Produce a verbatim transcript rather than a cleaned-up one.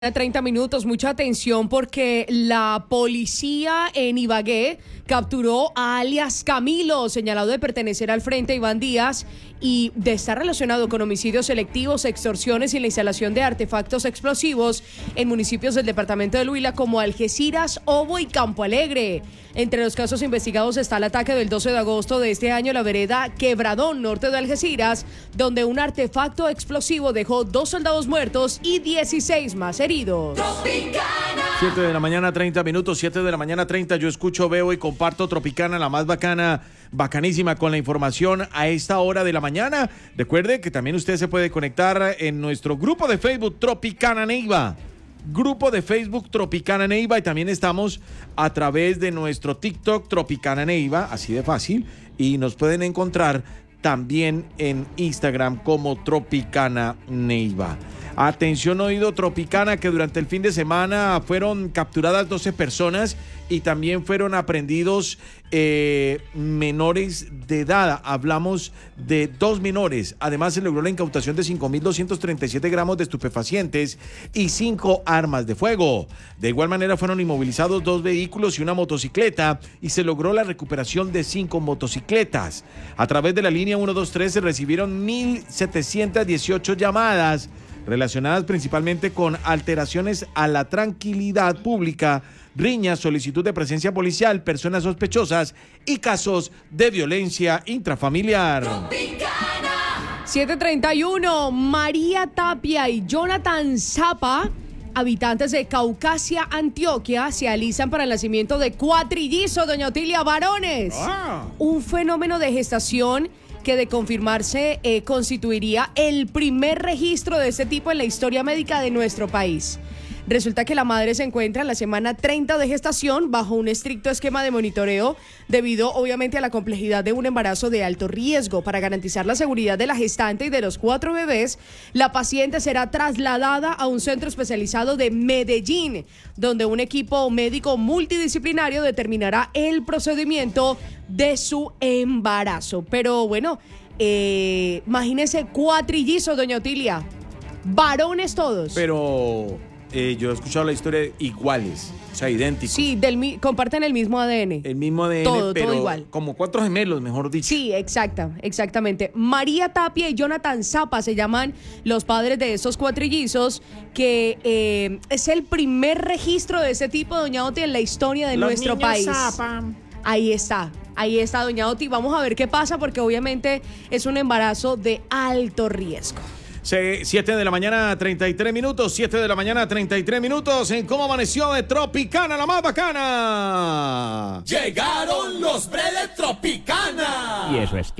treinta minutos, mucha atención porque la policía en Ibagué capturó a alias Camilo, señalado de pertenecer al Frente Iván Díaz y de estar relacionado con homicidios selectivos, extorsiones y la instalación de artefactos explosivos en municipios del departamento del Huila como Algeciras, Obo y Campo Alegre. Entre los casos investigados está el ataque del doce de agosto de este año en la vereda Quebradón, norte de Algeciras, donde un artefacto explosivo dejó dos soldados muertos y dieciséis más heridos. siete de la mañana, treinta minutos, siete de la mañana, treinta. Yo escucho, veo y comparto Tropicana, la más bacana, bacanísima, con la información a esta hora de la mañana. Recuerde que también usted se puede conectar en nuestro grupo de Facebook Tropicana Neiva. Grupo de Facebook Tropicana Neiva, y también estamos a través de nuestro TikTok Tropicana Neiva, así de fácil, y nos pueden encontrar también en Instagram como Tropicana Neiva. Atención, oído Tropicana, que durante el fin de semana fueron capturadas doce personas y también fueron aprehendidos eh, menores de edad. Hablamos de dos menores. Además, se logró la incautación de cinco mil doscientos treinta y siete gramos de estupefacientes y cinco armas de fuego. De igual manera, fueron inmovilizados dos vehículos y una motocicleta y se logró la recuperación de cinco motocicletas. A través de la línea ciento veintitrés se recibieron mil setecientas dieciocho llamadas relacionadas principalmente con alteraciones a la tranquilidad pública, riñas, solicitud de presencia policial, personas sospechosas y casos de violencia intrafamiliar. siete treinta y uno, María Tapia y Jonathan Zapa, habitantes de Caucasia, Antioquia, se alistan para el nacimiento de cuatrillizos, doña Otilia, varones. Ah. Un fenómeno de gestación que, de confirmarse, eh, constituiría el primer registro de este tipo en la historia médica de nuestro país. Resulta que la madre se encuentra en la semana treinta de gestación bajo un estricto esquema de monitoreo debido obviamente a la complejidad de un embarazo de alto riesgo. Para garantizar la seguridad de la gestante y de los cuatro bebés, la paciente será trasladada a un centro especializado de Medellín, donde un equipo médico multidisciplinario determinará el procedimiento de su embarazo. Pero bueno, eh, imagínese cuatrillizos, doña Otilia, varones todos. Pero eh, yo he escuchado la historia de iguales, o sea, idénticos. Sí, del, comparten el mismo A D N. El mismo A D N, todo, pero todo igual. Como cuatro gemelos, mejor dicho. Sí, exacta, exactamente. María Tapia y Jonathan Zapa se llaman los padres de estos cuatrillizos, que eh, es el primer registro de ese tipo, doña Oti, en la historia de los nuestro niños país. Zapa. Ahí está, ahí está, doña Oti. Vamos a ver qué pasa, porque obviamente es un embarazo de alto riesgo. siete de la mañana, treinta y tres minutos. siete de la mañana, treinta y tres minutos. En Cómo Amaneció de Tropicana, la más bacana. Llegaron los bre de Tropicana. Y eso es que